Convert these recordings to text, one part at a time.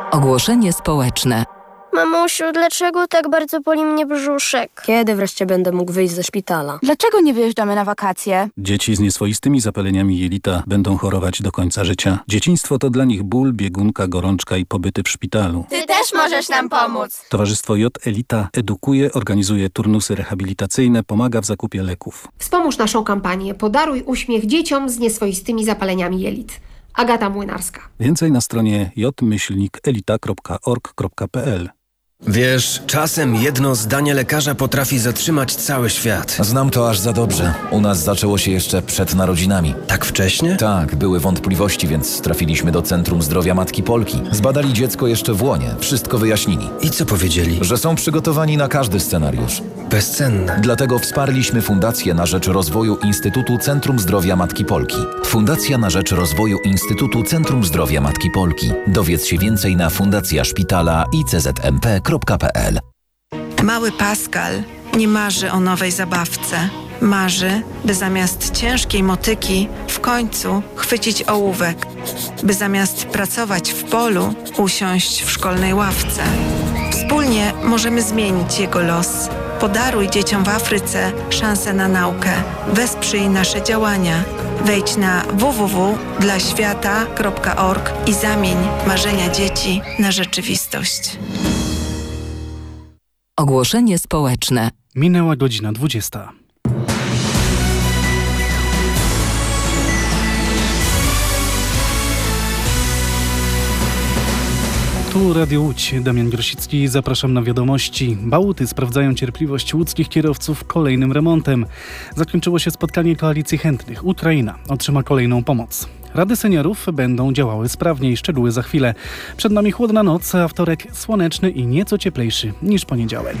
Ogłoszenie społeczne. Mamusiu, dlaczego tak bardzo boli mnie brzuszek? Kiedy wreszcie będę mógł wyjść ze szpitala? Dlaczego nie wyjeżdżamy na wakacje? Dzieci z nieswoistymi zapaleniami jelita będą chorować do końca życia. Dzieciństwo to dla nich ból, biegunka, gorączka i pobyty w szpitalu. Ty też możesz nam pomóc. Towarzystwo J Elita edukuje, organizuje turnusy rehabilitacyjne, pomaga w zakupie leków. Wspomóż naszą kampanię Podaruj uśmiech dzieciom z nieswoistymi zapaleniami jelit. Agata Młynarska. Więcej na stronie j-elita.org.pl. Wiesz, czasem jedno zdanie lekarza potrafi zatrzymać cały świat. Znam to aż za dobrze. U nas zaczęło się jeszcze przed narodzinami. Tak wcześnie? Tak, były wątpliwości, więc trafiliśmy do Centrum Zdrowia Matki Polki. Zbadali dziecko jeszcze w łonie, wszystko wyjaśnili. I co powiedzieli? Że są przygotowani na każdy scenariusz. Bezcenne. Dlatego wsparliśmy Fundację na rzecz rozwoju Instytutu Centrum Zdrowia Matki Polki. Fundacja na rzecz rozwoju Instytutu Centrum Zdrowia Matki Polki. Dowiedz się więcej na fundacjaszpitala.iczmp.pl. Mały Pascal nie marzy o nowej zabawce. Marzy, by zamiast ciężkiej motyki w końcu chwycić ołówek. By zamiast pracować w polu usiąść w szkolnej ławce. Wspólnie możemy zmienić jego los. Podaruj dzieciom w Afryce szansę na naukę. Wesprzyj nasze działania. Wejdź na www.dlaświata.org i zamień marzenia dzieci na rzeczywistość. Ogłoszenie społeczne. Minęła godzina 20. Tu Radio Łódź, Damian Grosicki, zapraszam na wiadomości. Bałuty sprawdzają cierpliwość łódzkich kierowców kolejnym remontem. Zakończyło się spotkanie Koalicji Chętnych. Ukraina otrzyma kolejną pomoc. Rady seniorów będą działały sprawniej, szczegóły za chwilę. Przed nami chłodna noc, a wtorek słoneczny i nieco cieplejszy niż poniedziałek.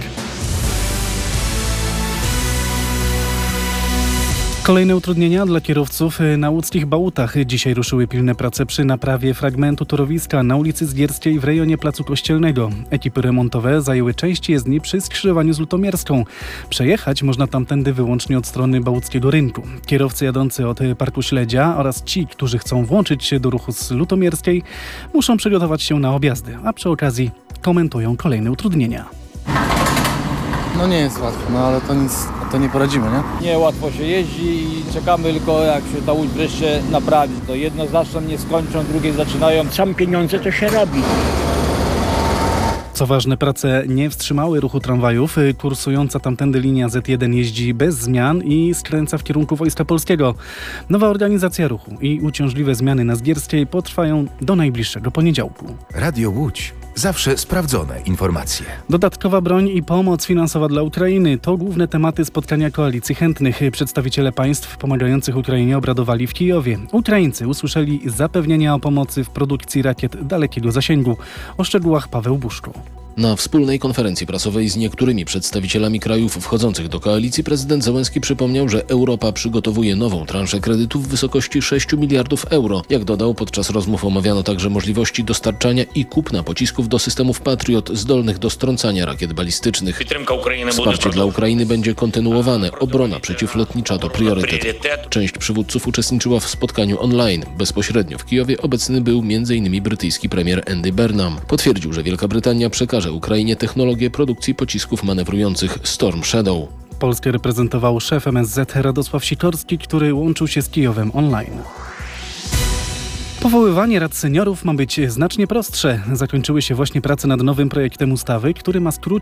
Kolejne utrudnienia dla kierowców na łódzkich Bałutach. Dzisiaj ruszyły pilne prace przy naprawie fragmentu torowiska na ulicy Zgierskiej w rejonie Placu Kościelnego. Ekipy remontowe zajęły część jezdni przy skrzyżowaniu z Lutomierską. Przejechać można tamtędy wyłącznie od strony Bałuckiego Rynku. Kierowcy jadący od Parku Śledzia oraz ci, którzy chcą włączyć się do ruchu z Lutomierskiej, muszą przygotować się na objazdy, a przy okazji komentują kolejne utrudnienia. No nie jest łatwo, ale to nic, to nie poradzimy, nie? Nie łatwo się jeździ i czekamy tylko, jak się ta Łódź wreszcie naprawi. To jedno zawsze nie skończą, drugie zaczynają. Sam pieniądze to się robi. Co ważne, prace nie wstrzymały ruchu tramwajów. Kursująca tamtędy linia Z1 jeździ bez zmian i skręca w kierunku Wojska Polskiego. Nowa organizacja ruchu i uciążliwe zmiany na Zgierskiej potrwają do najbliższego poniedziałku. Radio Łódź. Zawsze sprawdzone informacje. Dodatkowa broń i pomoc finansowa dla Ukrainy to główne tematy spotkania Koalicji Chętnych. Przedstawiciele państw pomagających Ukrainie obradowali w Kijowie. Ukraińcy usłyszeli zapewnienia o pomocy w produkcji rakiet dalekiego zasięgu. O szczegółach Paweł Buszko. Na wspólnej konferencji prasowej z niektórymi przedstawicielami krajów wchodzących do koalicji prezydent Zełenski przypomniał, że Europa przygotowuje nową transzę kredytów w wysokości 6 miliardów euro. Jak dodał, podczas rozmów omawiano także możliwości dostarczania i kupna pocisków do systemów Patriot zdolnych do strącania rakiet balistycznych. Wsparcie dla Ukrainy będzie kontynuowane. Obrona przeciwlotnicza to priorytet. Część przywódców uczestniczyła w spotkaniu online. Bezpośrednio w Kijowie obecny był m.in. brytyjski premier Andy Burnham. Potwierdził, że Wielka Brytania przekaże Ukrainie technologię produkcji pocisków manewrujących Storm Shadow. Polskę reprezentował szef MSZ Radosław Sikorski, który łączył się z Kijowem online. Powoływanie rad seniorów ma być znacznie prostsze. Zakończyły się właśnie prace nad nowym projektem ustawy, który ma skrócić